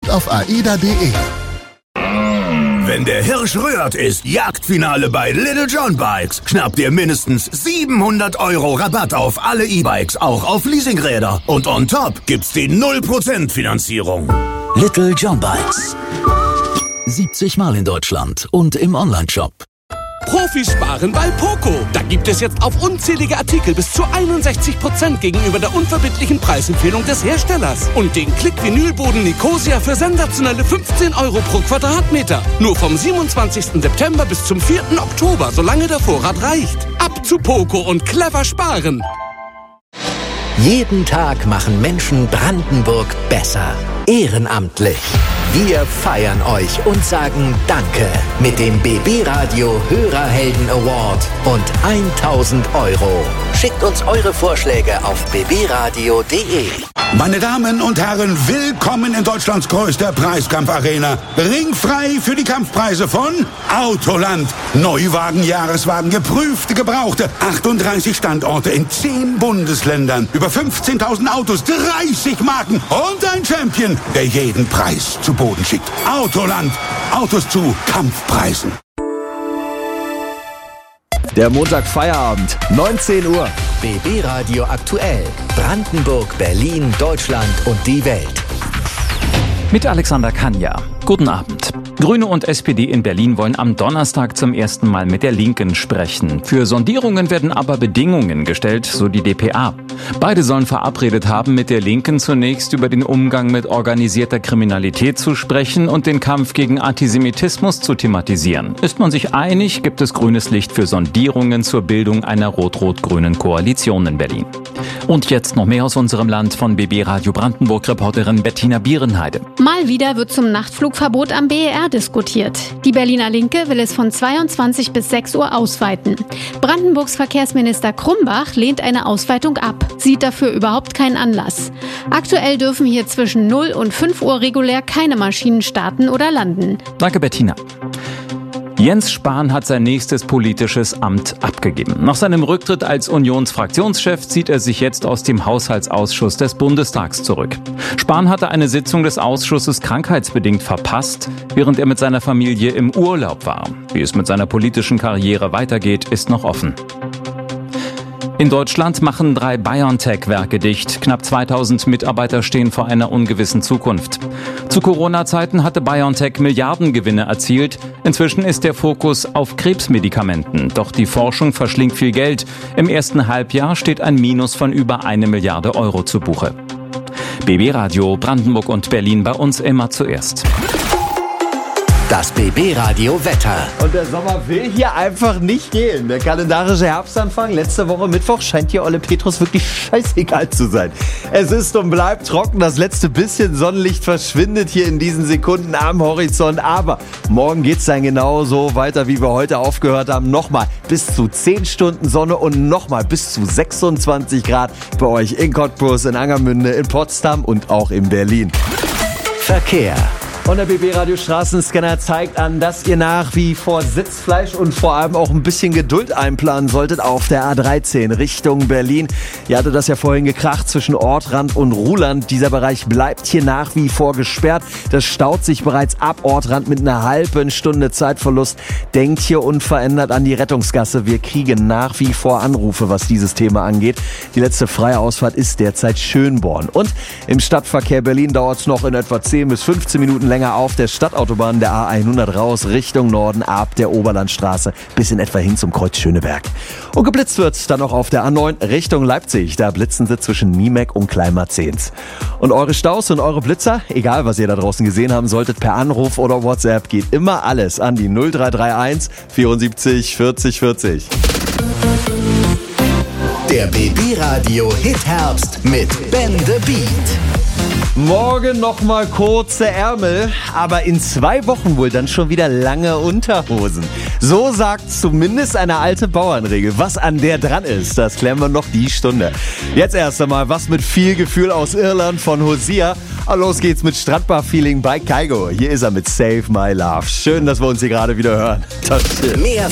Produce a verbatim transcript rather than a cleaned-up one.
Jetzt auf aida punkt de. Wenn der Hirsch rührt, ist Jagdfinale bei Little John Bikes. Schnapp dir mindestens siebenhundert Euro Rabatt auf alle E-Bikes, auch auf Leasingräder. Und on top gibt's die null Prozent Finanzierung. Little John Bikes. siebzig Mal in Deutschland und im Onlineshop. Profis sparen bei Poco. Da gibt es jetzt auf unzählige Artikel bis zu einundsechzig Prozent gegenüber der unverbindlichen Preisempfehlung des Herstellers. Und den Klick-Vinylboden Nicosia für sensationelle fünfzehn Euro pro Quadratmeter. Nur vom siebenundzwanzigsten September bis zum vierten Oktober, solange der Vorrat reicht. Ab zu Poco und clever sparen. Jeden Tag machen Menschen Brandenburg besser. Ehrenamtlich. Wir feiern euch und sagen Danke mit dem B B Radio Hörerhelden Award und tausend Euro. Schickt uns eure Vorschläge auf b b radio punkt de. Meine Damen und Herren, willkommen in Deutschlands größter Preiskampfarena. Ringfrei für die Kampfpreise von Autoland. Neuwagen, Jahreswagen, geprüfte, gebrauchte. achtunddreißig Standorte in zehn Bundesländern. Über fünfzehntausend Autos, dreißig Marken und ein Champion, der jeden Preis zu Boden schickt. Autoland. Autos zu Kampfpreisen. Der Montag Feierabend, neunzehn Uhr. B B Radio aktuell. Brandenburg, Berlin, Deutschland und die Welt. Mit Alexander Kanja. Guten Abend. Grüne und S P D in Berlin wollen am Donnerstag zum ersten Mal mit der Linken sprechen. Für Sondierungen werden aber Bedingungen gestellt, so die d p a. Beide sollen verabredet haben, mit der Linken zunächst über den Umgang mit organisierter Kriminalität zu sprechen und den Kampf gegen Antisemitismus zu thematisieren. Ist man sich einig, gibt es grünes Licht für Sondierungen zur Bildung einer rot-rot-grünen Koalition in Berlin. Und jetzt noch mehr aus unserem Land von B B Radio Brandenburg-Reporterin Bettina Bierenheide. Mal wieder wird zum Nachtflugverbot am B E R diskutiert. Die Berliner Linke will es von zweiundzwanzig bis sechs Uhr ausweiten. Brandenburgs Verkehrsminister Krumbach lehnt eine Ausweitung ab, sieht dafür überhaupt keinen Anlass. Aktuell dürfen hier zwischen null und fünf Uhr regulär keine Maschinen starten oder landen. Danke, Bettina. Jens Spahn hat sein nächstes politisches Amt abgegeben. Nach seinem Rücktritt als Unionsfraktionschef zieht er sich jetzt aus dem Haushaltsausschuss des Bundestags zurück. Spahn hatte eine Sitzung des Ausschusses krankheitsbedingt verpasst, während er mit seiner Familie im Urlaub war. Wie es mit seiner politischen Karriere weitergeht, ist noch offen. In Deutschland machen drei BioNTech-Werke dicht. Knapp zweitausend Mitarbeiter stehen vor einer ungewissen Zukunft. Zu Corona-Zeiten hatte BioNTech Milliardengewinne erzielt. Inzwischen ist der Fokus auf Krebsmedikamenten. Doch die Forschung verschlingt viel Geld. Im ersten Halbjahr steht ein Minus von über eine Milliarde Euro zu Buche. B B Radio Brandenburg und Berlin, bei uns immer zuerst. Das B B Radio Wetter. Und der Sommer will hier einfach nicht gehen. Der kalendarische Herbstanfang letzte Woche Mittwoch scheint hier Olle Petrus wirklich scheißegal zu sein. Es ist und bleibt trocken. Das letzte bisschen Sonnenlicht verschwindet hier in diesen Sekunden am Horizont. Aber morgen geht's dann genauso weiter, wie wir heute aufgehört haben. Nochmal bis zu zehn Stunden Sonne und nochmal bis zu sechsundzwanzig Grad bei euch in Cottbus, in Angermünde, in Potsdam und auch in Berlin. Verkehr. Und der B B Radio Straßenscanner zeigt an, dass ihr nach wie vor Sitzfleisch und vor allem auch ein bisschen Geduld einplanen solltet auf der A dreizehn Richtung Berlin. Ihr hattet das ja vorhin gekracht zwischen Ortrand und Ruhland. Dieser Bereich bleibt hier nach wie vor gesperrt. Das staut sich bereits ab Ortrand mit einer halben Stunde Zeitverlust. Denkt hier unverändert an die Rettungsgasse. Wir kriegen nach wie vor Anrufe, was dieses Thema angeht. Die letzte freie Ausfahrt ist derzeit Schönborn. Und im Stadtverkehr Berlin dauert es noch in etwa zehn bis fünfzehn Minuten länger auf der Stadtautobahn der A hundert raus Richtung Norden ab der Oberlandstraße bis in etwa hin zum Kreuz Schöneberg. Und geblitzt wird dann noch auf der A neun Richtung Leipzig. Da blitzen sie zwischen Niemek und Kleinmarzehns. Und eure Staus und eure Blitzer, egal was ihr da draußen gesehen haben solltet, per Anruf oder WhatsApp, geht immer alles an die null drei drei eins vierundsiebzig vierzig vierzig. Der B B Radio Hit Herbst mit Ben the Beat. Morgen nochmal kurze Ärmel, aber in zwei Wochen wohl dann schon wieder lange Unterhosen. So sagt zumindest eine alte Bauernregel. Was an der dran ist, das klären wir noch die Stunde. Jetzt erst einmal was mit viel Gefühl aus Irland von Hosea. Los geht's mit Strandbar-Feeling bei Kygo. Hier ist er mit Save My Love. Schön, dass wir uns hier gerade wieder hören. Das ist schön. Mehr